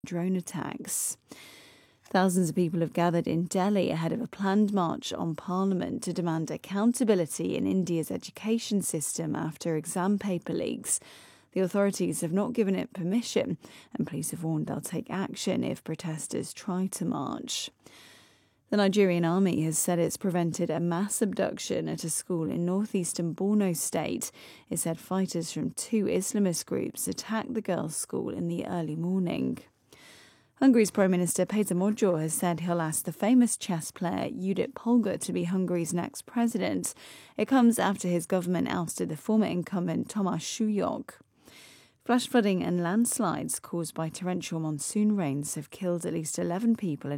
drone attacks. Thousands of people have gathered in Delhi ahead of a planned march on Parliament to demand accountability in India's education system after exam paper leaks. The authorities have not given it permission, and police have warned they'll take action if protesters try to march. The Nigerian army has said it's prevented a mass abduction at a school in northeastern Borno state. It said fighters from 2 Islamist groups attacked the girls' school in the early morning. Hungary's Prime Minister Peter Magyar has said he'll ask the famous chess player Judit Polgar to be Hungary's next president. It comes after his government ousted the former incumbent Tamás Súlyog. Flash flooding and landslides caused by torrential monsoon rains have killed at least 11 people